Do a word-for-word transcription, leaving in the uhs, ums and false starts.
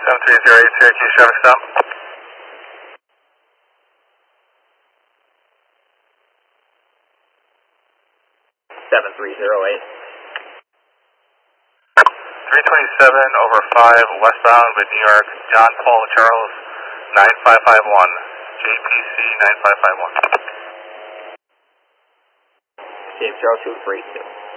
seven three zero eight, Syracuse traffic stop. seven three zero eight. three twenty-seven over five, westbound with New York, John Paul Charles, nine five five one, J P C nine five five one. Team zero two three two.